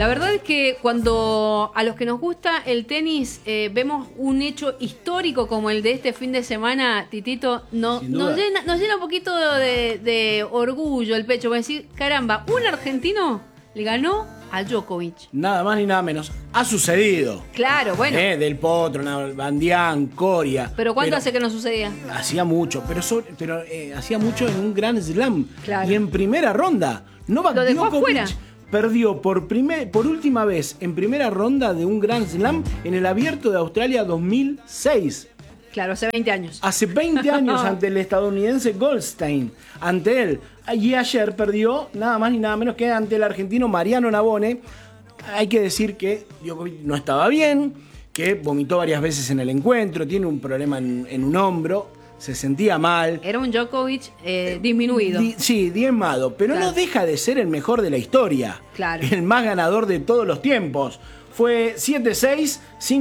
La verdad es que cuando a los que nos gusta el tenis vemos un hecho histórico como el de este fin de semana, Titito, nos llena un poquito de orgullo el pecho. Voy a decir, caramba, un argentino le ganó a Djokovic. Nada más ni nada menos. Ha sucedido. Claro, bueno. Del Potro, Bandián, Coria. ¿Pero cuánto hace que no sucedía? Hacía mucho, pero hacía mucho en un Grand Slam. Claro. Y en primera ronda. Novak Lo dejó Djokovic afuera. perdió por última vez en primera ronda de un Grand Slam en el Abierto de Australia 2006. Claro, hace 20 años. Hace 20 años ante el estadounidense Goldstein, ante él. Y ayer perdió nada más ni nada menos que ante el argentino Mariano Navone. Hay que decir que Djokovic no estaba bien, que vomitó varias veces en el encuentro, tiene un problema en un hombro, se sentía mal. Era un Djokovic disminuido. Diezmado, pero claro. No deja de ser el mejor de la historia. Claro. El más ganador de todos los tiempos. Fue 7-6,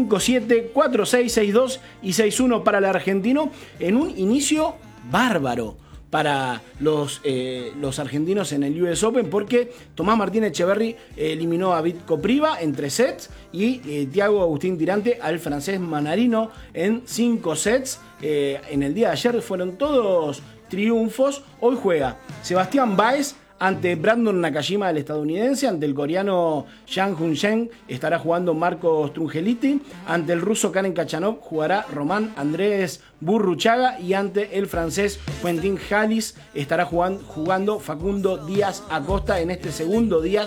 5-7, 4-6, 6-2 y 6-1 para el argentino en un inicio bárbaro para los argentinos en el US Open, porque Tomás Martín Echeverry eliminó a Vitko Priva en 3 sets y Thiago Agustín Tirante al francés Manarino en 5 sets. En el día de ayer fueron todos triunfos. Hoy juega Sebastián Báez ante Brandon Nakajima, el estadounidense, ante el coreano Yang Hun-chen estará jugando Marcos Trungeliti, ante el ruso Karen Khachanov jugará Román Andrés Burruchaga y ante el francés Quentin Halys estará jugando Facundo Díaz Acosta en este segundo día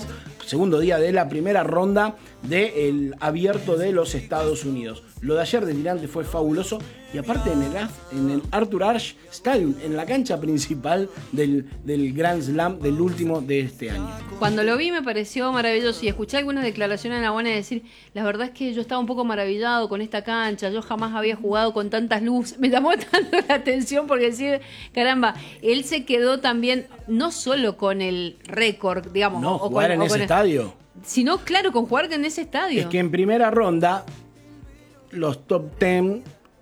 de la primera ronda del Abierto de los Estados Unidos. Lo de ayer de Tirante fue fabuloso y aparte en el Arthur Ashe Stadium, en la cancha principal del Grand Slam del último de este año. Cuando lo vi me pareció maravilloso y escuché algunas declaraciones de Navone decir, la verdad es que yo estaba un poco maravillado con esta cancha, yo jamás había jugado con tantas luces, me llamó tanto la atención porque decir, caramba, él se quedó también no solo con el récord, digamos, no, jugar en ese estadio, sino claro, con jugar en ese estadio. Es que en primera ronda los top 10,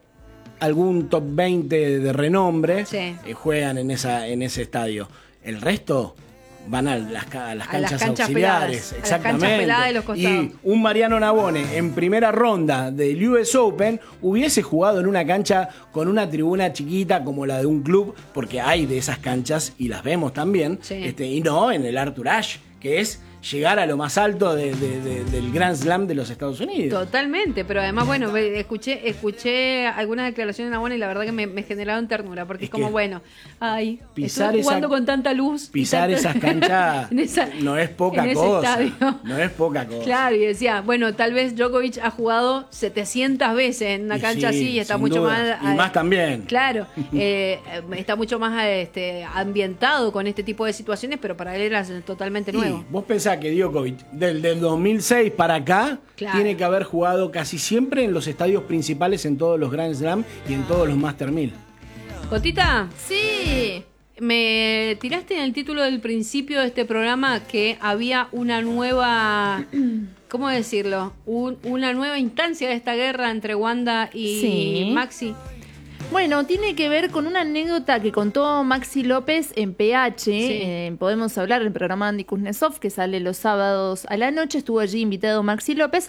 algún top 20 de renombre, sí, juegan en ese estadio. El resto van a las canchas auxiliares, peladas, exactamente. A las canchas peladas de los costados. Y un Mariano Navone en primera ronda del US Open hubiese jugado en una cancha con una tribuna chiquita como la de un club, porque hay de esas canchas y las vemos también, sí, y no en el Arthur Ashe, que es llegar a lo más alto del Grand Slam de los Estados Unidos. Totalmente, pero además, bueno, escuché algunas declaraciones de Navone y la verdad que me generaron ternura, porque es como, bueno, ay, estoy jugando con tanta luz. Pisar esas canchas no es poca cosa. No es poca cosa. Claro, y decía, bueno, tal vez Djokovic ha jugado 700 veces en una cancha así y está mucho duda. más... Y más también. Claro, está mucho más ambientado con este tipo de situaciones, pero para él era totalmente nuevo. Vos pensás que Djokovic del 2006 para acá, claro, tiene que haber jugado casi siempre en los estadios principales en todos los Grand Slam y en todos los Master 1000. Jotita, sí, me tiraste en el título del principio de este programa que había una nueva, ¿cómo decirlo? Una nueva instancia de esta guerra entre Wanda y Maxi. Bueno, tiene que ver con una anécdota que contó Maxi López en PH. Podemos hablar del programa Andy Kuznetsov, que sale los sábados a la noche. Estuvo allí invitado Maxi López.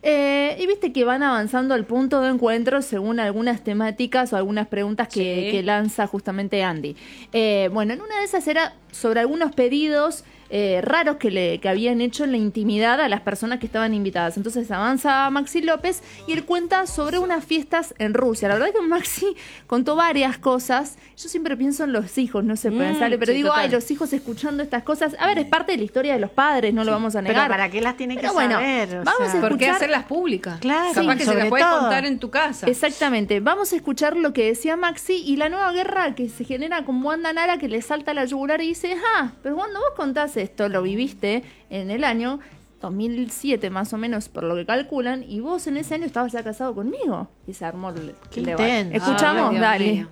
Y viste que van avanzando al punto de encuentro según algunas temáticas o algunas preguntas que lanza justamente Andy. Bueno, en una de esas era sobre algunos pedidos raros que habían hecho en la intimidad a las personas que estaban invitadas. Entonces avanza Maxi López y él cuenta sobre unas fiestas en Rusia. La verdad es que Maxi contó varias cosas. Yo siempre pienso en los hijos, no sé pensarle, pero digo, total, los hijos escuchando estas cosas. A ver, es parte de la historia de los padres, no lo vamos a negar. Pero ¿para qué las tienen que bueno, saber? Vamos a escuchar... ¿Por qué hacerlas públicas? Claro, capaz que se las puedes todo contar en tu casa. Exactamente. Vamos a escuchar lo que decía Maxi y la nueva guerra que se genera con Wanda Nara, que le salta la yugular y dice, pero cuando vos contás esto, lo viviste en el año 2007 más o menos, por lo que calculan, y vos en ese año estabas ya casado conmigo. Y se armó el debate. ¿Escuchamos? Dale.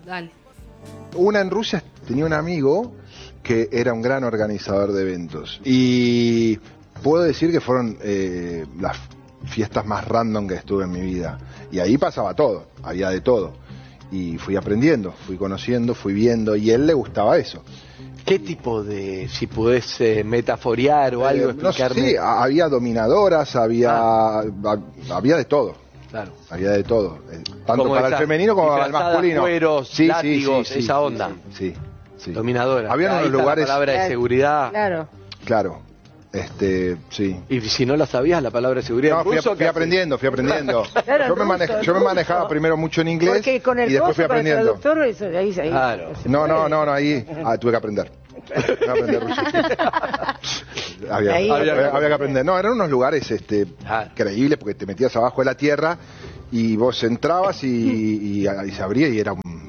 Una en Rusia tenía un amigo que era un gran organizador de eventos. Y puedo decir que fueron las fiestas más random que estuve en mi vida. Y ahí pasaba todo, había de todo. Y fui aprendiendo, fui conociendo, fui viendo, y a él le gustaba eso. ¿Qué tipo de, si podés metaforear o algo, No sé, explicarme? sí, había dominadoras, había de todo. Claro. Había de todo, tanto Como para el esas femenino como para el disfrazadas, masculino. cueros, látigos, esa onda. Sí. Dominadora. Había Ahí unos está lugares. la palabra de seguridad. Claro. Sí. Y si no la sabías, la palabra de seguridad. No, en ruso, fui aprendiendo. Claro, Yo me manejaba primero mucho en inglés porque con el y después fui coso, con el aprendiendo. traductor, eso, ahí. Claro. No, ahí tuve que aprender. Tuve que aprender ruso. había que aprender. No, eran unos lugares increíbles porque te metías abajo de la tierra y vos entrabas y se abría y era un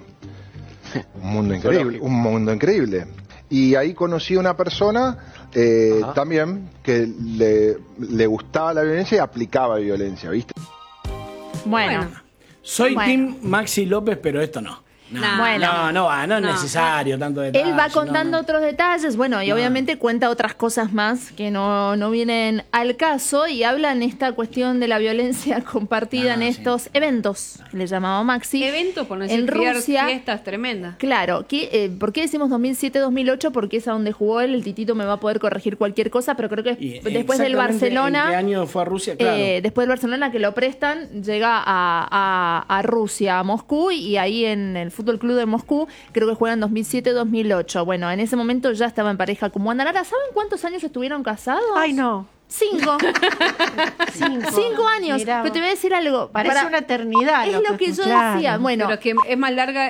mundo increíble. Y ahí conocí a una persona también que le gustaba la violencia y aplicaba violencia, ¿viste? Bueno. Soy Team Maxi López, pero esto no. No es necesario tanto detalle. Él va contando otros detalles, bueno, y obviamente cuenta otras cosas más que no vienen al caso y hablan esta cuestión de la violencia compartida en estos eventos, le llamaba Maxi. Eventos, por no decir en Rusia, fiestas tremendas. Claro, ¿por qué decimos 2007-2008? Porque es a donde jugó él, el Titito me va a poder corregir cualquier cosa, pero creo que después del Barcelona... ¿En qué año fue a Rusia? Claro. Después del Barcelona que lo prestan, llega a Rusia, a Moscú, y ahí en el Fútbol Club de Moscú, creo que juegan 2007-2008. Bueno, en ese momento ya estaba en pareja con Wanda Nara. ¿Saben cuántos años estuvieron casados? Ay, no. 5 años. Mirá, pero te voy a decir algo. Parece una eternidad. Es lo que yo decía. Bueno, pero que es más larga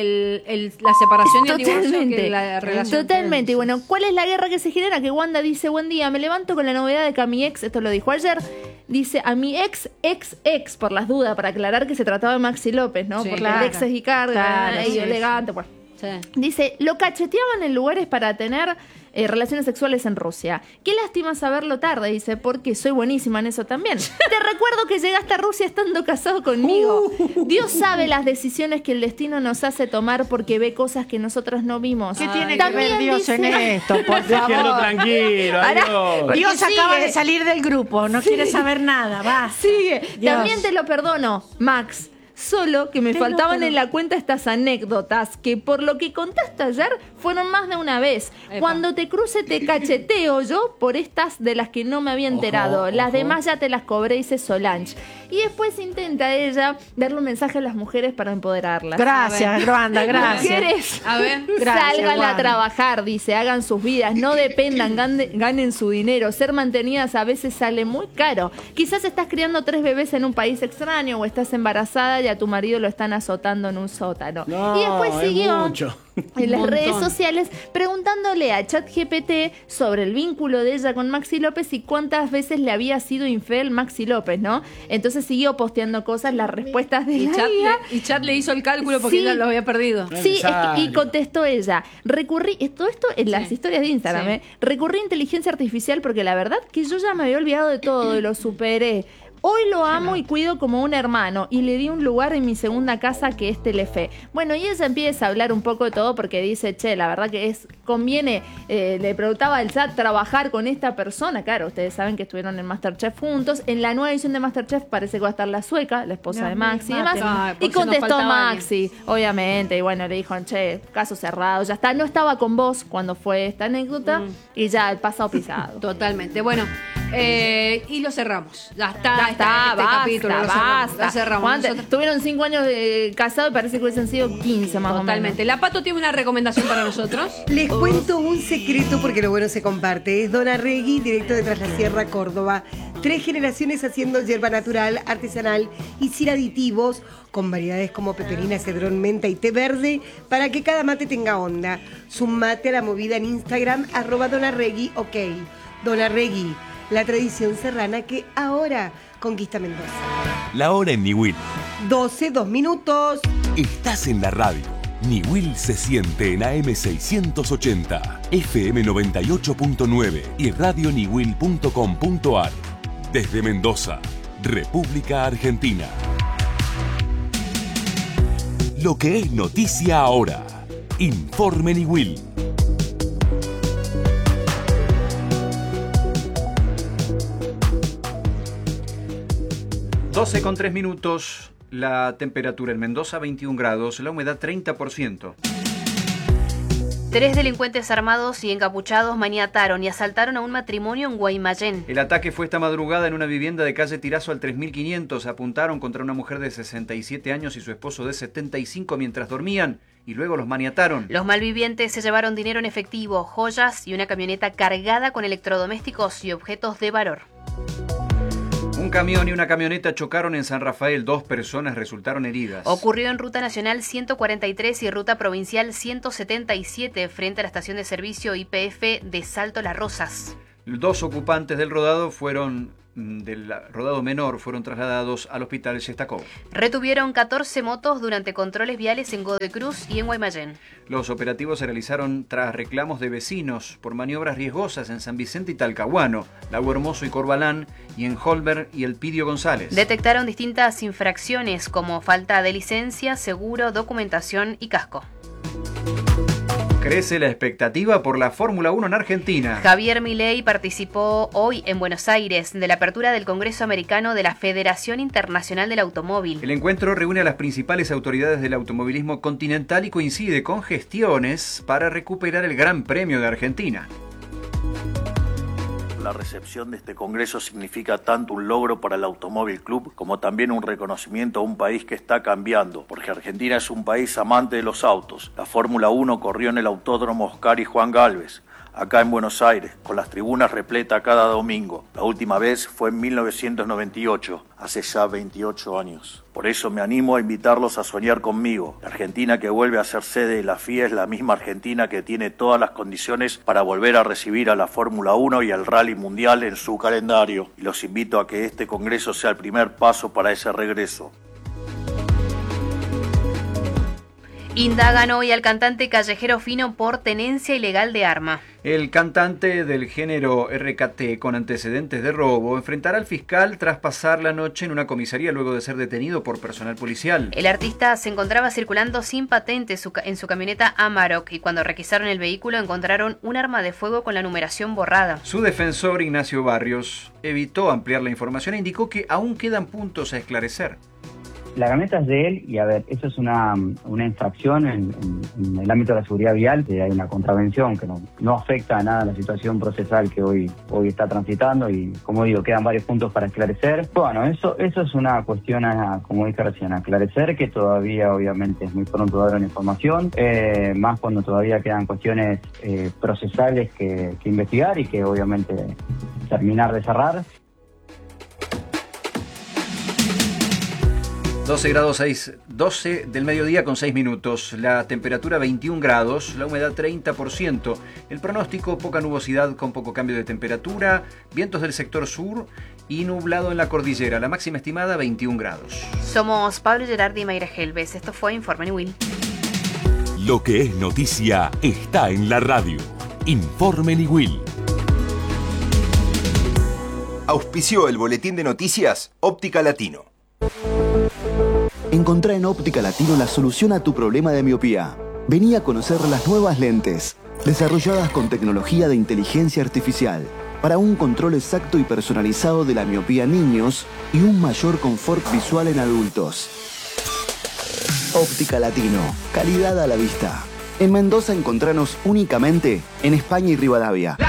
la separación y el divorcio que la relación. Totalmente. Y bueno, ¿cuál es la guerra que se genera? Que Wanda dice, buen día, me levanto con la novedad de que a mi ex, esto lo dijo ayer, dice a mi ex, por las dudas, para aclarar que se trataba de Maxi López, ¿no? Sí, porque claro. el ex es y carga, y elegante, bueno. Sí. Dice, lo cacheteaban en lugares para tener relaciones sexuales en Rusia. Qué lástima saberlo tarde, dice, porque soy buenísima en eso también. Te recuerdo que llegaste a Rusia estando casado conmigo. Dios sabe las decisiones que el destino nos hace tomar porque ve cosas que nosotros no vimos. ¿Qué tiene que También ver Dios dice- en esto, por Déjenlo favor? tranquilo, adiós. Dios acaba sigue. de salir del grupo, no quiere saber nada, va. Sigue. Dios. También te lo perdono, Max. Solo que me faltaban en la cuenta estas anécdotas que por lo que contaste ayer fueron más de una vez. Epa. Cuando te cruce te cacheteo yo por estas de las que no me había enterado. Las demás ya te las cobré, dice Solange. Y después intenta ella darle un mensaje a las mujeres para empoderarlas. Gracias, Wanda, gracias. Mujeres, A ver. Gracias, salgan a Wanda. trabajar, dice, hagan sus vidas, no dependan, ganen su dinero. Ser mantenidas a veces sale muy caro. Quizás estás criando 3 bebés en un país extraño o estás embarazada y a tu marido lo están azotando en un sótano. No, y después es siguió mucho. en las Un redes montón. sociales preguntándole a ChatGPT sobre el vínculo de ella con Maxi López y cuántas veces le había sido infiel Maxi López, ¿no? Entonces siguió posteando cosas, las respuestas de la IA. Chat le hizo el cálculo porque Sí. ella lo había perdido. Sí, y Necesario. contestó ella. Todo esto en las historias de Instagram, Sí. Recurrí a inteligencia artificial porque la verdad que yo ya me había olvidado de todo y lo superé. Hoy lo amo y cuido como un hermano y le di un lugar en mi segunda casa que es Telefe. Bueno, y ella empieza a hablar un poco de todo porque dice, che, la verdad que conviene, le preguntaba al chat, trabajar con esta persona. Claro, ustedes saben que estuvieron en Masterchef juntos. En la nueva edición de Masterchef parece que va a estar la sueca, la esposa No, de Maxi y mate. demás. Ay, por Y si nos contestó faltaba Maxi, obviamente, y bueno, le dijo, che, caso cerrado, ya está. No estaba con vos cuando fue esta anécdota y ya el pasado pisado. Totalmente. Bueno, y lo cerramos. Ya está. Ya está, basta, capítulo. basta. Lo cerramos. ¿Cuánto? Nosotros- Tuvieron 5 años de casado y parece que hubiesen sido 15 más Totalmente. La Pato tiene una recomendación para nosotros. Les cuento un secreto porque lo bueno se comparte. Es Dona Regui, directo de Tras la Sierra, Córdoba. 3 generaciones haciendo hierba natural, artesanal y sin aditivos, con variedades como peperina, cedrón, menta y té verde, para que cada mate tenga onda. Sumate a la movida en Instagram, @DonaRegui, ok. Dona Regui, la tradición serrana que ahora conquista Mendoza. La hora en Niwil. 12, 2 minutos. Estás en la radio. Niwil se siente en AM 680, FM 98.9 y radioniwil.com.ar. Desde Mendoza, República Argentina. Lo que es noticia ahora. Informe Niwil. Con 3 minutos, la temperatura en Mendoza 21 grados, la humedad 30%. 3 delincuentes armados y encapuchados maniataron y asaltaron a un matrimonio en Guaymallén. El ataque fue esta madrugada en una vivienda de calle Tirazo al 3500. Apuntaron contra una mujer de 67 años y su esposo de 75 mientras dormían y luego los maniataron. Los malvivientes se llevaron dinero en efectivo, joyas y una camioneta cargada con electrodomésticos y objetos de valor. Un camión y una camioneta chocaron en San Rafael. 2 personas resultaron heridas. Ocurrió en Ruta Nacional 143 y Ruta Provincial 177 frente a la estación de servicio YPF de Salto Las Rosas. 2 ocupantes del rodado menor fueron trasladados al hospital Yestacov. Retuvieron 14 motos durante controles viales en Godoy Cruz y en Guaymallén. Los operativos se realizaron tras reclamos de vecinos por maniobras riesgosas en San Vicente y Talcahuano, Lago Hermoso y Corbalán, y en Holberg y Elpidio González. Detectaron distintas infracciones como falta de licencia, seguro, documentación y casco. Crece la expectativa por la Fórmula 1 en Argentina. Javier Milei participó hoy en Buenos Aires de la apertura del Congreso Americano de la Federación Internacional del Automóvil. El encuentro reúne a las principales autoridades del automovilismo continental y coincide con gestiones para recuperar el Gran Premio de Argentina. La recepción de este congreso significa tanto un logro para el Automóvil Club como también un reconocimiento a un país que está cambiando, porque Argentina es un país amante de los autos. La Fórmula 1 corrió en el Autódromo Oscar y Juan Gálvez, acá en Buenos Aires, con las tribunas repletas cada domingo. La última vez fue en 1998, hace ya 28 años. Por eso me animo a invitarlos a soñar conmigo. La Argentina que vuelve a ser sede de la FIA es la misma Argentina que tiene todas las condiciones para volver a recibir a la Fórmula 1 y al Rally Mundial en su calendario. Y los invito a que este congreso sea el primer paso para ese regreso. Indagan hoy al cantante Callejero Fino por tenencia ilegal de arma. El cantante del género RKT con antecedentes de robo enfrentará al fiscal tras pasar la noche en una comisaría luego de ser detenido por personal policial. El artista se encontraba circulando sin patente en su camioneta Amarok y cuando requisaron el vehículo encontraron un arma de fuego con la numeración borrada. Su defensor, Ignacio Barrios, evitó ampliar la información e indicó que aún quedan puntos a esclarecer. La camioneta es de él y, a ver, eso es una infracción en el ámbito de la seguridad vial, que hay una contravención que no afecta a nada la situación procesal que hoy está transitando y, como digo, quedan varios puntos para esclarecer. Bueno, eso es una cuestión, como dije recién, a aclarecer, que todavía obviamente es muy pronto dar una información, más cuando todavía quedan cuestiones procesales que investigar y que obviamente terminar de cerrar. 12 del mediodía con 6 minutos, la temperatura 21 grados, la humedad 30%, el pronóstico poca nubosidad con poco cambio de temperatura, vientos del sector sur y nublado en la cordillera, la máxima estimada 21 grados. Somos Pablo Gerardi y Mayra Helves, esto fue Informe Niwil. Lo que es noticia está en la radio. Informe Niwil. Auspició el boletín de noticias Óptica Latino. Encontrá en Óptica Latino la solución a tu problema de miopía. Vení a conocer las nuevas lentes, desarrolladas con tecnología de inteligencia artificial, para un control exacto y personalizado de la miopía en niños y un mayor confort visual en adultos. Óptica Latino, calidad a la vista. En Mendoza encontranos únicamente en España y Rivadavia.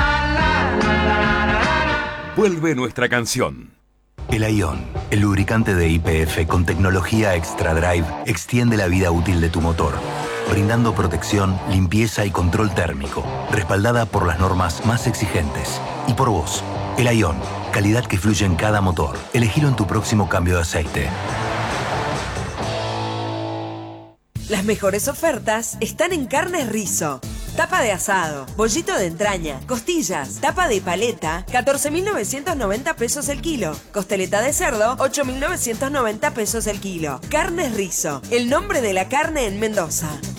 Vuelve nuestra canción. El Ion, el lubricante de YPF con tecnología Extra Drive, extiende la vida útil de tu motor, brindando protección, limpieza y control térmico, respaldada por las normas más exigentes. Y por vos, el Ion, calidad que fluye en cada motor. Elegilo en tu próximo cambio de aceite. Las mejores ofertas están en Carnes Rizo. Tapa de asado, bollito de entraña, costillas, tapa de paleta, 14.990 pesos el kilo. Costeleta de cerdo, 8.990 pesos el kilo. Carnes Rizo, el nombre de la carne en Mendoza.